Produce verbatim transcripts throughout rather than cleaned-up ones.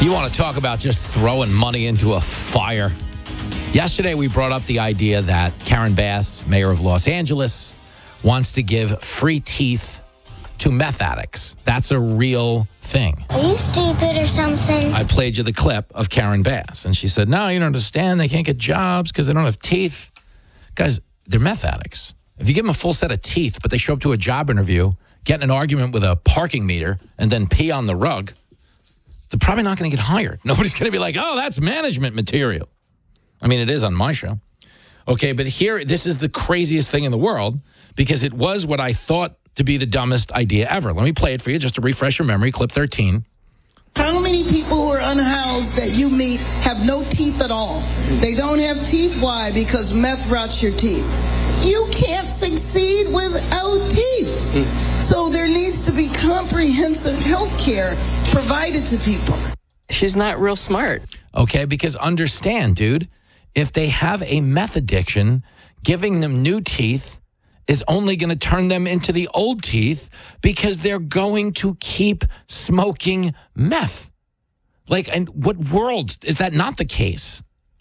You want to talk about just throwing money into a fire. Yesterday, we brought up the idea that Karen Bass, mayor of Los Angeles, wants to give free teeth to meth addicts. That's a real thing. Are you stupid or something? I played you the clip of Karen Bass, and she said, no, you don't understand. They can't get jobs because they don't have teeth. Guys, they're meth addicts. If you give them a full set of teeth, but they show up to a job interview, get in an argument with a parking meter, and then pee on the rug, they're probably not going to get hired. Nobody's going to be like, oh, that's management material. I mean, it is on my show. Okay, but here, this is the craziest thing in the world because it was what I thought to be the dumbest idea ever. Let me play it for you just to refresh your memory. Clip thirteen. How many people who are unhoused that you meet have no teeth at all? They don't have teeth. Why? Because meth rots your teeth. You can't succeed without teeth. So there needs to be comprehensive health care provided to people. She's not real smart. Okay, because understand, dude, if they have a meth addiction, giving them new teeth is only going to turn them into the old teeth because they're going to keep smoking meth. Like, and what world is that not the case?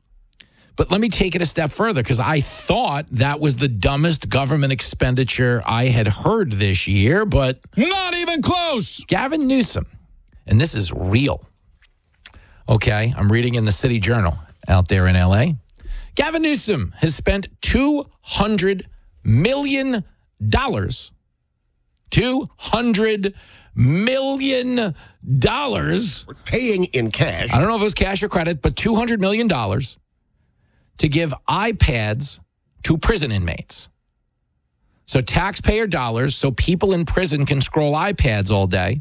But let me take it a step further because I thought that was the dumbest government expenditure I had heard this year, but not even close. Gavin Newsom, and this is real. Okay, I'm reading in the City Journal out there in L A. Gavin Newsom has spent two hundred million dollars. two hundred million dollars. We're paying in cash. I don't know if it was cash or credit, but two hundred million dollars to give iPads to prison inmates. So taxpayer dollars so people in prison can scroll iPads all day.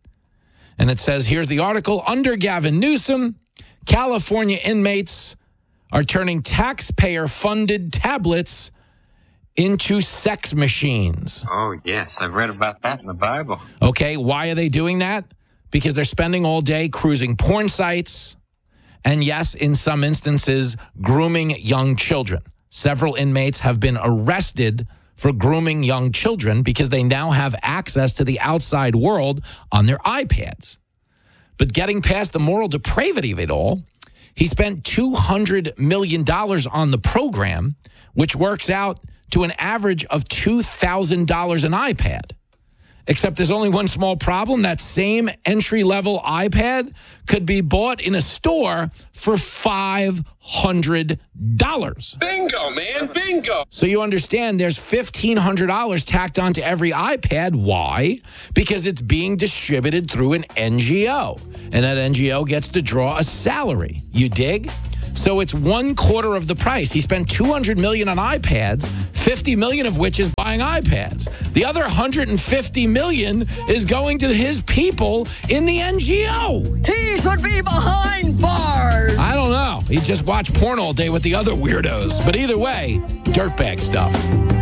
And it says, here's the article, under Gavin Newsom, California inmates are turning taxpayer-funded tablets into sex machines. Oh, yes. I've read about that in the Bible. Okay, why are they doing that? Because they're spending all day cruising porn sites and, yes, in some instances, grooming young children. Several inmates have been arrested for grooming young children because they now have access to the outside world on their iPads. But getting past the moral depravity of it all, he spent two hundred million dollars on the program, which works out to an average of two thousand dollars an iPad. Except there's only one small problem. That same entry-level iPad could be bought in a store for five hundred dollars. Bingo, man, bingo. So you understand there's fifteen hundred dollars tacked onto every iPad. Why? Because it's being distributed through an N G O. And that N G O gets to draw a salary. You dig? So it's one quarter of the price. He spent two hundred million dollars on iPads, fifty million dollars of which is buying iPads. The other one hundred fifty million dollars is going to his people in the N G O. He should be behind bars. I don't know. He just watched porn all day with the other weirdos. But either way, dirtbag stuff.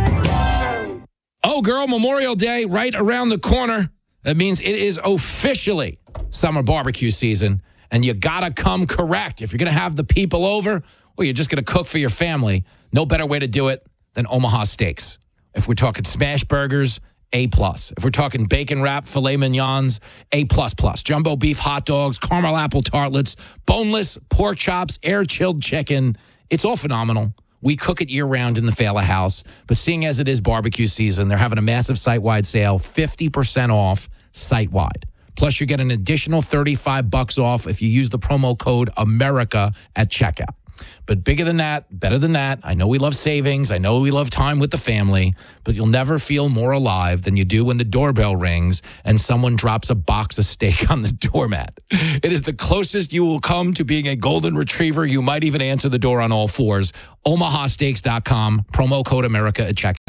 Oh, girl, Memorial Day right around the corner. That means it is officially summer barbecue season. And you got to come correct. If you're going to have the people over, or you're just going to cook for your family, no better way to do it than Omaha Steaks. If we're talking smash burgers, A plus. If we're talking bacon wrap, filet mignons, A plus plus. Jumbo beef hot dogs, caramel apple tartlets, boneless pork chops, air-chilled chicken. It's all phenomenal. We cook it year-round in the Fala House. But seeing as it is barbecue season, they're having a massive site-wide sale, fifty percent off site-wide. Plus, you get an additional thirty-five bucks off if you use the promo code America at checkout. But bigger than that, better than that, I know we love savings. I know we love time with the family, but you'll never feel more alive than you do when the doorbell rings and someone drops a box of steak on the doormat. It is the closest you will come to being a golden retriever. You might even answer the door on all fours. Omaha Steaks dot com, promo code America at checkout.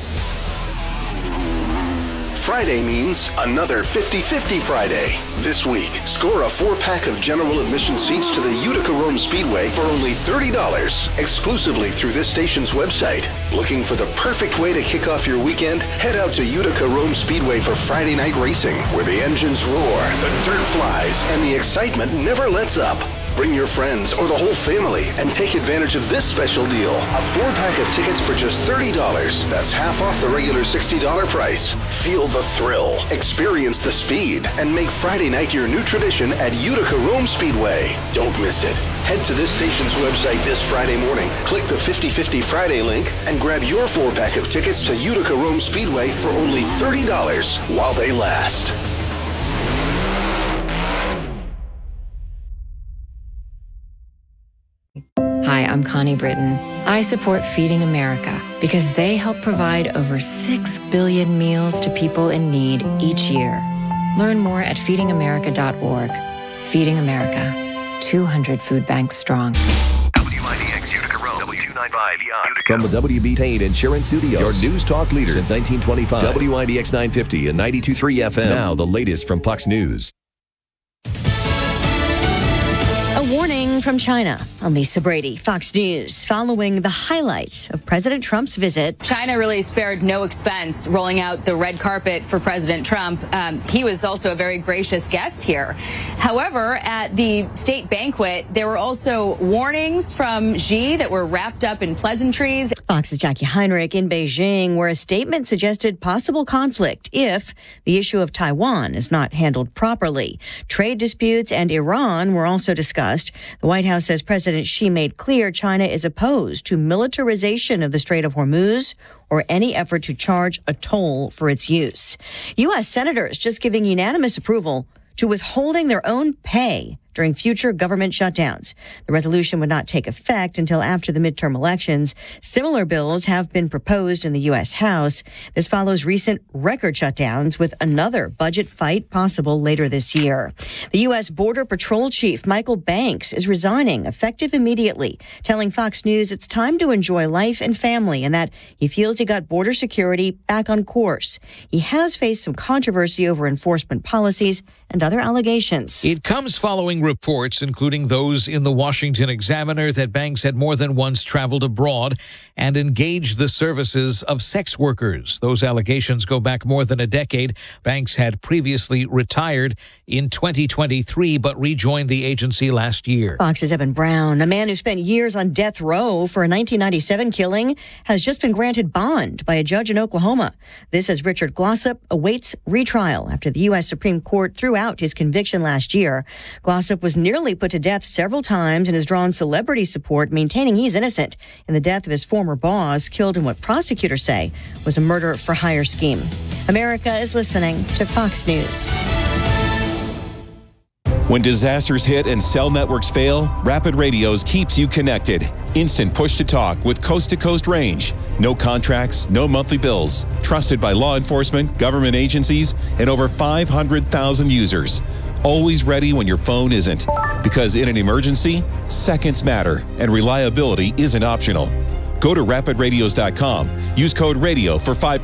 Friday means another fifty-fifty Friday. This week, score a four-pack of general admission seats to the Utica Rome Speedway for only thirty dollars, exclusively through this station's website. Looking for the perfect way to kick off your weekend? Head out to Utica Rome Speedway for Friday night racing, where the engines roar, the dirt flies, and the excitement never lets up. Bring your friends or the whole family and take advantage of this special deal. A four-pack of tickets for just thirty dollars. That's half off the regular sixty dollars price. Feel the thrill, experience the speed, and make Friday night your new tradition at Utica Rome Speedway. Don't miss it. Head to this station's website this Friday morning, click the fifty fifty Friday link, and grab your four-pack of tickets to Utica Rome Speedway for only thirty dollars while they last. Hi, I'm Connie Britton. I support Feeding America because they help provide over six billion meals to people in need each year. Learn more at feeding america dot org. Feeding America, two hundred food banks strong. W I D X Utica Rome, W two ninety-five Utica. From the W B Tain Insurance Studios, your news talk leader since nineteen twenty-five. W I D X nine fifty and ninety-two point three F M. Now the latest from Fox News. A warning from China. I'm Lisa Brady, Fox News. Following the highlight of President Trump's visit, China really spared no expense rolling out the red carpet for President Trump. Um, he was also a very gracious guest here. However, at the state banquet, there were also warnings from Xi that were wrapped up in pleasantries. Fox's Jackie Heinrich in Beijing, where a statement suggested possible conflict if the issue of Taiwan is not handled properly. Trade disputes and Iran were also discussed. The White House says President Xi made clear China is opposed to militarization of the Strait of Hormuz or any effort to charge a toll for its use. U S senators just giving unanimous approval to withholding their own pay during future government shutdowns. The resolution would not take effect until after the midterm elections. Similar bills have been proposed in the U S House. This follows recent record shutdowns, with another budget fight possible later this year. The U S Border Patrol Chief Michael Banks is resigning effective immediately, telling Fox News it's time to enjoy life and family and that he feels he got border security back on course. He has faced some controversy over enforcement policies and other allegations. It comes following reports, including those in the Washington Examiner, that Banks had more than once traveled abroad and engaged the services of sex workers. Those allegations go back more than a decade. Banks had previously retired in twenty twenty-three, but rejoined the agency last year. Fox's Evan Brown, a man who spent years on death row for a nineteen ninety-seven killing, has just been granted bond by a judge in Oklahoma. This as Richard Glossip awaits retrial after the U S Supreme Court threw out his conviction last year. Glossip was nearly put to death several times and has drawn celebrity support, maintaining he's innocent in the death of his former boss, killed in what prosecutors say was a murder-for-hire scheme. America is listening to Fox News. When disasters hit and cell networks fail, Rapid Radios keeps you connected. Instant push-to-talk with coast-to-coast range. No contracts, no monthly bills. Trusted by law enforcement, government agencies, and over five hundred thousand users. Always ready when your phone isn't. Because in an emergency, seconds matter, and reliability isn't optional. Go to rapid radios dot com. Use code RADIO for five